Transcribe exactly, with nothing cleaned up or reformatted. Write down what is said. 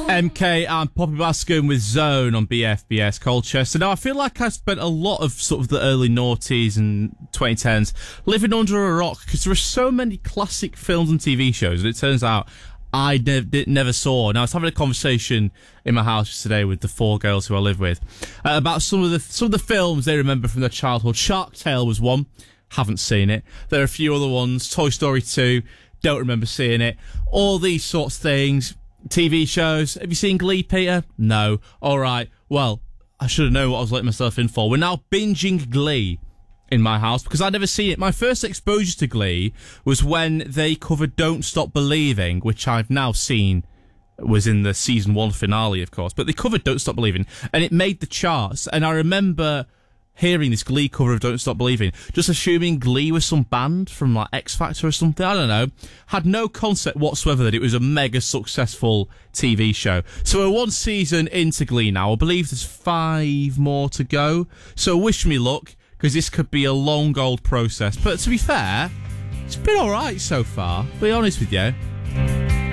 M K and Poppy Bascom with Zone on B F B S Culture. So now I feel like I spent a lot of sort of the early noughties and twenty tens living under a rock because there are so many classic films and T V shows that it turns out I ne- never saw. Now I was having a conversation in my house today with the four girls who I live with uh, about some of the some of the films they remember from their childhood. Shark Tale was one. Haven't seen it. There are a few other ones. Toy Story two. Don't remember seeing it. All these sorts of things. T V shows. Have you seen Glee, Peter? No. All right. Well, I should have known what I was letting myself in for. We're now binging Glee in my house because I'd never seen it. My first exposure to Glee was when they covered Don't Stop Believing, which I've now seen was in the season one finale, of course. But they covered Don't Stop Believing, and it made the charts. And I remember hearing this Glee cover of Don't Stop Believing, just assuming Glee was some band from like X Factor or something, I don't know. Had no concept whatsoever that it was a mega successful T V show. So we're one season into Glee now. I believe there's five more to go. So wish me luck, because this could be a long old process. But to be fair, it's been alright so far, to be honest with you.